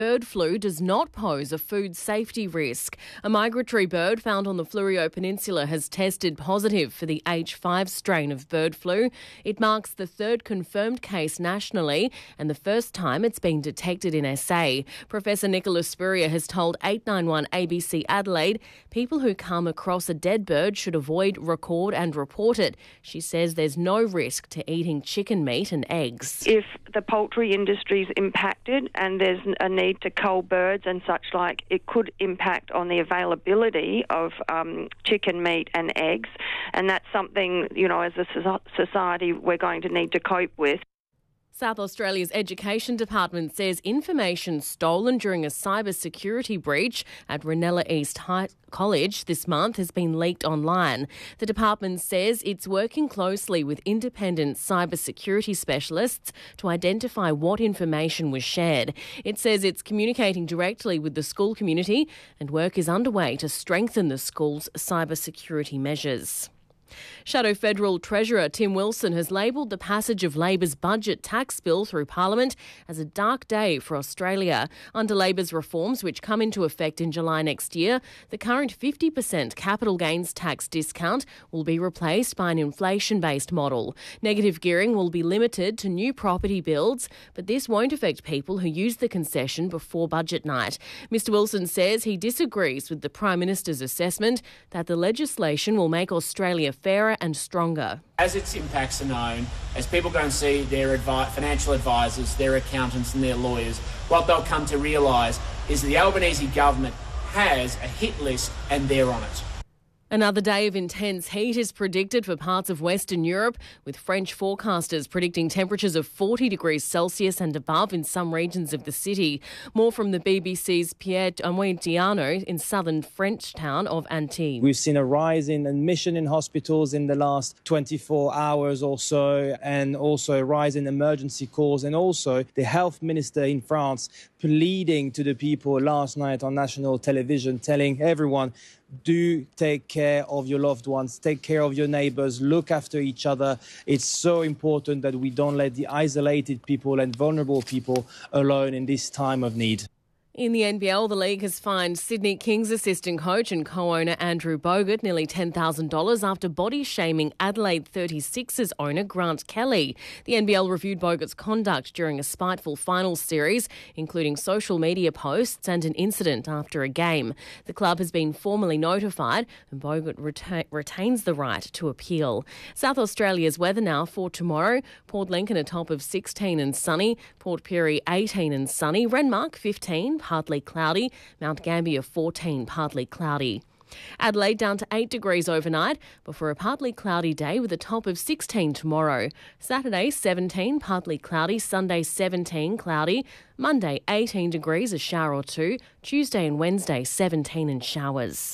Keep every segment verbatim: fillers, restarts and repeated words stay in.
Bird flu does not pose a food safety risk. A migratory bird found on the Fleurieu Peninsula has tested positive for the H five strain of bird flu. It marks the third confirmed case nationally and the first time it's been detected in S A. Professor Nicola Spurrier has told eight nine one A B C Adelaide people who come across a dead bird should avoid, record and report it. She says there's no risk to eating chicken meat and eggs. If the poultry industry is impacted and there's a need to cull birds and such like, it could impact on the availability of um, chicken meat and eggs, and that's something, you know, as a society we're going to need to cope with. South Australia's Education Department says information stolen during a cybersecurity breach at Ranella East High College this month has been leaked online. The department says it's working closely with independent cybersecurity specialists to identify what information was shared. It says it's communicating directly with the school community and work is underway to strengthen the school's cybersecurity measures. Shadow Federal Treasurer Tim Wilson has labelled the passage of Labor's budget tax bill through Parliament as a dark day for Australia. Under Labor's reforms, which come into effect in July next year, the current fifty percent capital gains tax discount will be replaced by an inflation-based model. Negative gearing will be limited to new property builds, but this won't affect people who use the concession before budget night. Mister Wilson says he disagrees with the Prime Minister's assessment that the legislation will make Australia fairer and stronger. As its impacts are known, as people go and see their advi- financial advisors, their accountants and their lawyers, what they'll come to realise is the Albanese government has a hit list and they're on it. Another day of intense heat is predicted for parts of Western Europe, with French forecasters predicting temperatures of forty degrees Celsius and above in some regions of the city. More from the B B C's Pierre Amoitiano in southern French town of Antibes. We've seen a rise in admission in hospitals in the last twenty-four hours or so, and also a rise in emergency calls, and also the health minister in France pleading to the people last night on national television, telling everyone, do take care of your loved ones, take care of your neighbours, look after each other. It's so important that we don't let the isolated people and vulnerable people alone in this time of need. In the N B L, the league has fined Sydney Kings assistant coach and co-owner Andrew Bogut nearly ten thousand dollars after body-shaming Adelaide thirty-sixers owner Grant Kelly. The N B L reviewed Bogut's conduct during a spiteful finals series, including social media posts and an incident after a game. The club has been formally notified and Bogut reta- retains the right to appeal. South Australia's weather now for tomorrow. Port Lincoln a top of sixteen and sunny, Port Pirie eighteen and sunny, Renmark fifteen, partly cloudy, Mount Gambier fourteen, partly cloudy. Adelaide down to eight degrees overnight before a partly cloudy day with a top of sixteen tomorrow. Saturday seventeen, partly cloudy, Sunday seventeen, cloudy, Monday eighteen degrees, a shower or two, Tuesday and Wednesday seventeen and showers.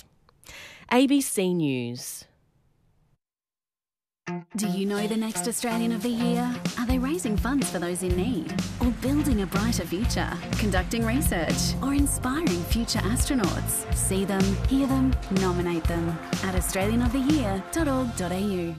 A B C News. Do you know the next Australian of the Year? Are they raising funds for those in need? Or building a brighter future? Conducting research? Or inspiring future astronauts? See them, hear them, nominate them at australian of the year dot org dot a u.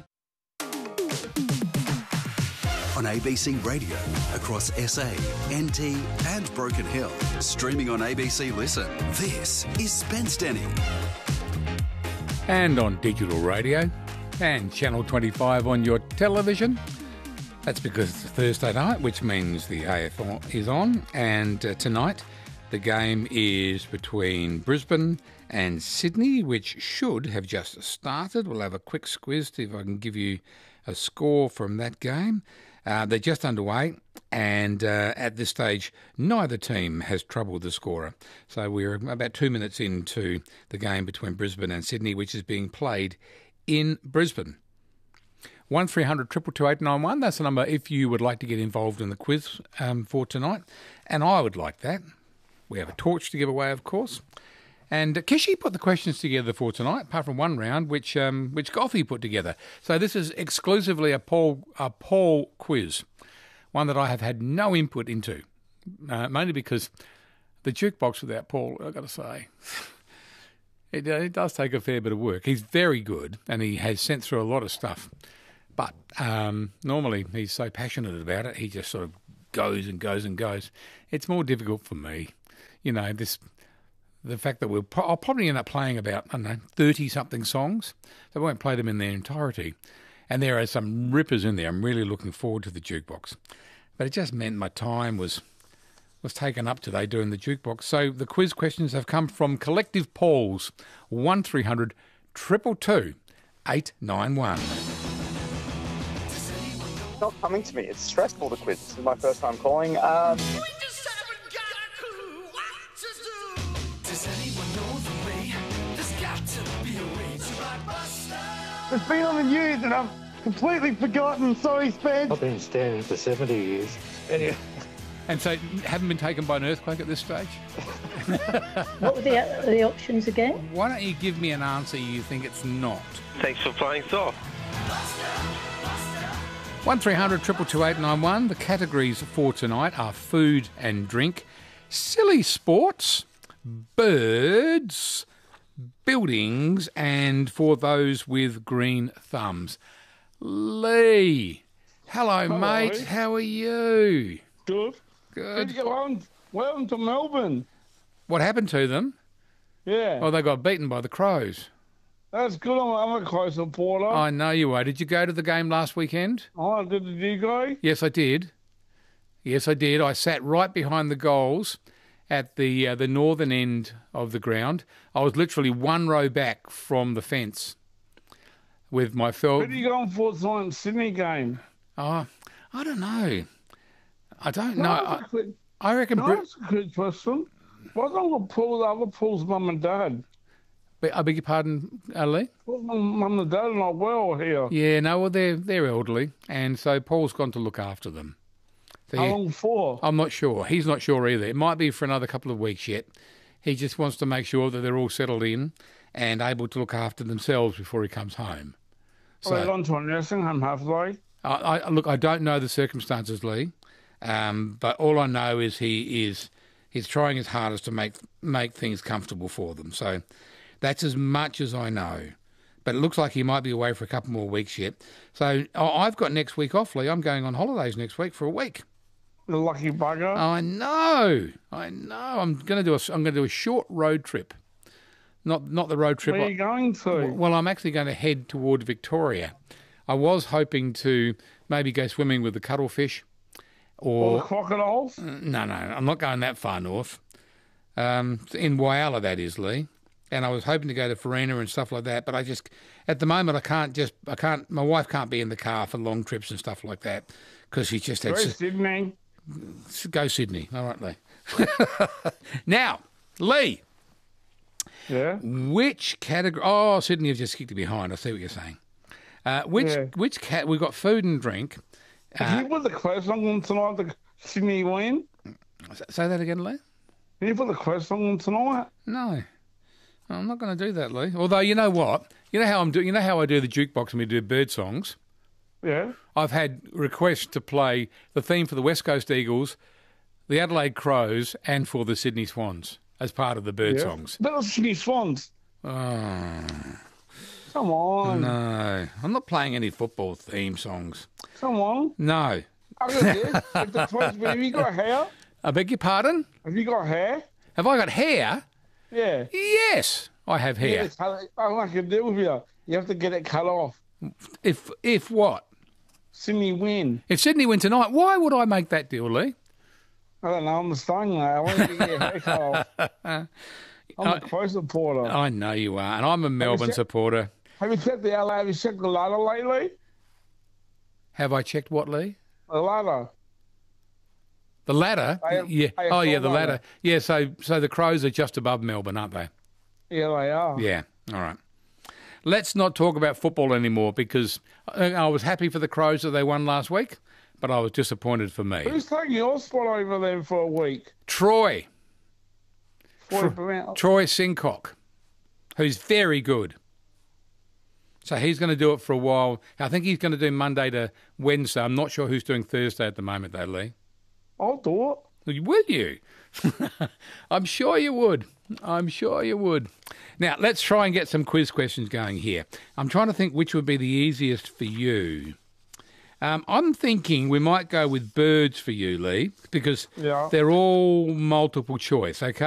On A B C Radio, across S A, N T and Broken Hill. Streaming on A B C Listen. This is Spence Denny. And on digital radio. And Channel twenty-five on your television. That's because it's Thursday night, which means the A F L is on. And uh, tonight, the game is between Brisbane and Sydney, which should have just started. We'll have a quick squiz to see if I can give you a score from that game. Uh, they're just underway, and uh, at this stage, neither team has troubled the scorer. So we're about two minutes into the game between Brisbane and Sydney, which is being played in Brisbane. one three hundred two two two eight nine one, that's the number if you would like to get involved in the quiz um, for tonight. And I would like that. We have a torch to give away, of course. And Kishi put the questions together for tonight, apart from one round, which um, which Goffy put together. So this is exclusively a poll, a poll quiz, one that I have had no input into, uh, mainly because the jukebox without Paul, I've got to say... It, uh, it does take a fair bit of work. He's very good and he has sent through a lot of stuff. But um, normally he's so passionate about it, he just sort of goes and goes and goes. It's more difficult for me. you know, this the fact that we'll pro- I'll probably end up playing about, I don't know, thirty-something songs. So I won't play them in their entirety. And there are some rippers in there. I'm really looking forward to the jukebox. But it just meant my time was was taken up today doing the jukebox. So the quiz questions have come from Collective Polls, one three hundred two two two eight nine one. It's not coming to me. It's stressful, the quiz. This is my first time calling. Um... It's been on the news and I've completely forgotten. Sorry, Spence. I've been standing for seventy years. Anyway. And so haven't been taken by an earthquake at this stage? What were the, the options again? Why don't you give me an answer you think it's not? Thanks for playing soft. one three hundred two two two eight nine one. The categories for tonight are food and drink, silly sports, birds, buildings, and for those with green thumbs. Lee, hello, Hello. mate. How are you? Good. Good. Good. Go on. Welcome to Melbourne. What happened to them? Yeah. Oh, they got beaten by the Crows. That's good. I'm a close supporter. I know you are. Did you go to the game last weekend? Oh, did you go? Yes, I did. Yes, I did. I sat right behind the goals at the uh, the northern end of the ground. I was literally one row back from the fence with my fel. Where are you going for tonight, Sydney game? Oh, I don't know. I don't No, know. that's I, a quick- I reckon. No, Brit- that's a good question. Why don't I pull the other Paul's mum and dad? Be- I beg your pardon, uh, Lee? Paul's mum mum and dad are not well here. Yeah, no, well, they're, they're elderly, and so Paul's gone to look after them. So How he- long for? I'm not sure. He's not sure either. It might be for another couple of weeks yet. He just wants to make sure that they're all settled in and able to look after themselves before he comes home. So, Are they gone to a nursing home, have they? I, I, look, I don't know the circumstances, Lee, um, but all I know is he is he's trying his hardest to make make things comfortable for them. So that's as much as I know. But it looks like he might be away for a couple more weeks yet. So oh, I've got next week off, Lee. I'm going on holidays next week for a week. The lucky bugger. I know, I know. I'm going to do a I'm going to do a short road trip. Not not the road trip. Where are you going to? Well, I'm actually going to head toward Victoria. I was hoping to maybe go swimming with the cuttlefish. Or, Or the crocodiles? No, no, I'm not going that far north. Um, in Whyalla, that is, Lee. And I was hoping to go to Farina and stuff like that, but I just, at the moment, I can't just, I can't, my wife can't be in the car for long trips and stuff like that because she's just had... Go Sydney. Go Sydney. All right, Lee. Now, Lee. Yeah? Which category... Oh, Sydney have just kicked it behind. I see what you're saying. Uh, which Yeah. which cat? We've got food and drink. Can you put the close on tonight, the Sydney win? Say that again, Lee. Can you put the close on tonight? No, I'm not going to do that, Lee. Although you know what, you know how I'm doing. You know how I do the jukebox and we do bird songs. Yeah. I've had requests to play the theme for the West Coast Eagles, the Adelaide Crows, and for the Sydney Swans as part of the bird yeah. songs. But the Sydney Swans. Oh. Come on. No, I'm not playing any football theme songs. Come on. No. I got this. If the close, have you got hair? I beg your pardon? Have you got hair? Have I got hair? Yeah. Yes, I have hair. Yeah, cut it- I like to deal with you. You have to get it cut off. If if what? Sydney win. If Sydney win tonight, why would I make that deal, Lee? I don't know. I'm a staying there. I want to get your hair cut off. I'm a close supporter. I know you are, and I'm a Melbourne checked- supporter. Have you checked the L A? Have you checked the ladder lately? Have I checked what, Lee? The ladder. The ladder? A F- yeah. A F L Oh, yeah, the ladder. ladder. Yeah, so so the Crows are just above Melbourne, aren't they? Yeah, they are. Yeah. All right. Let's not talk about football anymore because I I was happy for the Crows that they won last week, but I was disappointed for me. Who's taking your spot over there for a week? Troy. Troy, Tro- Troy Sincock, who's very good. So he's going to do it for a while. I think he's going to do Monday to Wednesday. I'm not sure who's doing Thursday at the moment, though, Lee. I'll do it. Will you? I'm sure you would. I'm sure you would. Now, let's try and get some quiz questions going here. I'm trying to think which would be the easiest for you. Um, I'm thinking we might go with birds for you, Lee, because Yeah. they're all multiple choice, okay?